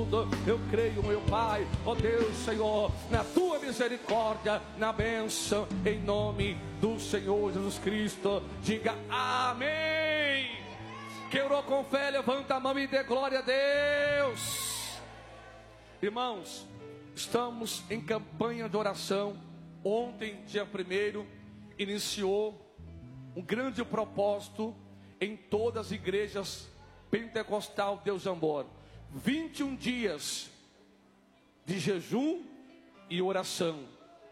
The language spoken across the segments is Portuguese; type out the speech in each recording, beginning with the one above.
tudo. Eu creio, meu Pai, ó Deus, Senhor, na tua misericórdia, na bênção, em nome do Senhor Jesus Cristo. Diga amém. Quem orou com fé, levanta a mão e dê glória a Deus. Irmãos, estamos em campanha de oração. Ontem, dia 1º, iniciou um grande propósito em todas as igrejas pentecostal Deus Amor. 21 dias de jejum e oração,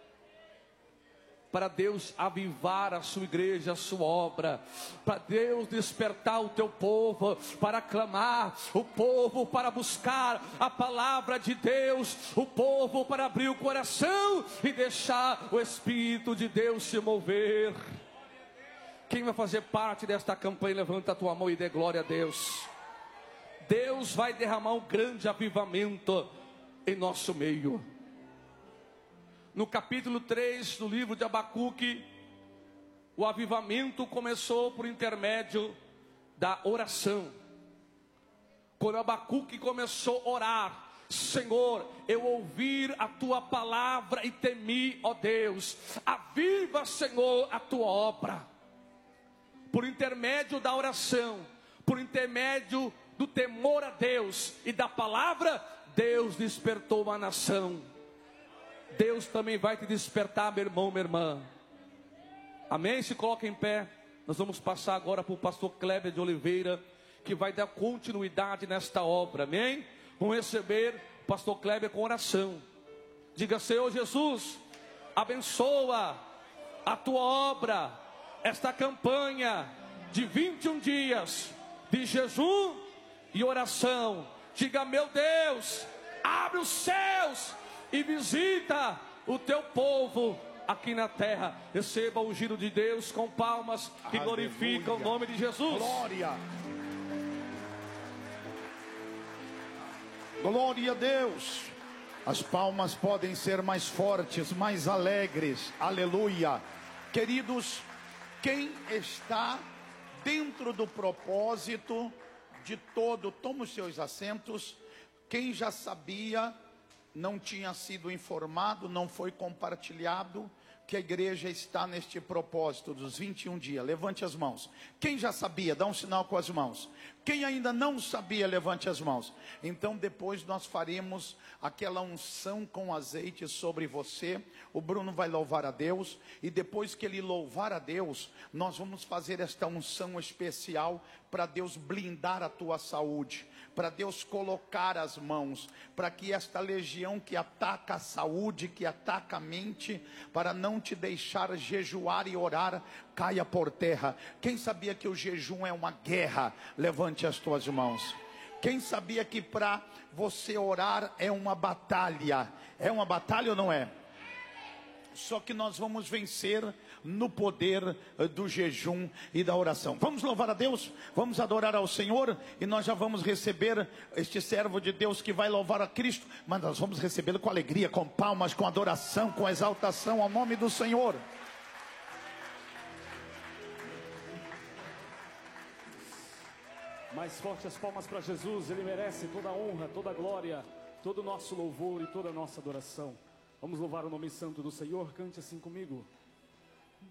para Deus avivar a sua igreja, a sua obra, para Deus despertar o teu povo, para clamar, o povo para buscar a palavra de Deus, o povo para abrir o coração e deixar o Espírito de Deus se mover. Quem vai fazer parte desta campanha, levanta a tua mão e dê glória a Deus. Deus vai derramar um grande avivamento em nosso meio. No capítulo 3 do livro de Abacuque, o avivamento começou por intermédio da oração. Quando Abacuque começou a orar: Senhor, eu ouvi a tua palavra e temi, ó Deus, aviva, Senhor, a tua obra. Por intermédio da oração, por intermédio do temor a Deus e da palavra, Deus despertou uma nação. Deus também vai te despertar, meu irmão, minha irmã. Amém? Se coloca em pé. Nós vamos passar agora para o pastor Kleber de Oliveira, que vai dar continuidade nesta obra. Amém? Vamos receber o pastor Kleber com oração. Diga: Senhor Jesus, abençoa a tua obra, esta campanha de 21 dias de jejum e oração. Diga: meu Deus, abre os céus e visita o teu povo aqui na terra. Receba o giro de Deus com palmas que glorificam o nome de Jesus. Glória. Glória a Deus. As palmas podem ser mais fortes, mais alegres. Aleluia. Queridos, quem está dentro do propósito de todo, toma os seus assentos. Quem já sabia, não tinha sido informado, não foi compartilhado, que a igreja está neste propósito dos 21 dias. Levante as mãos. Quem já sabia, dá um sinal com as mãos. Quem ainda não sabia, levante as mãos. Então depois nós faremos aquela unção com azeite sobre você. O Bruno vai louvar a Deus, e depois que ele louvar a Deus, nós vamos fazer esta unção especial para Deus blindar a tua saúde, para Deus colocar as mãos, para que esta legião que ataca a saúde, que ataca a mente, para não te deixar jejuar e orar, caia por terra. Quem sabia que o jejum é uma guerra? Levante as tuas mãos. Quem sabia que para você orar é uma batalha? É uma batalha ou não é? Só que nós vamos vencer no poder do jejum e da oração. Vamos louvar a Deus, vamos adorar ao Senhor, e nós já vamos receber este servo de Deus que vai louvar a Cristo, mas nós vamos recebê-lo com alegria, com palmas, com adoração, com exaltação ao nome do Senhor. Mais forte as palmas para Jesus. Ele merece toda a honra, toda a glória, todo o nosso louvor e toda a nossa adoração. Vamos louvar o nome santo do Senhor. Cante assim comigo.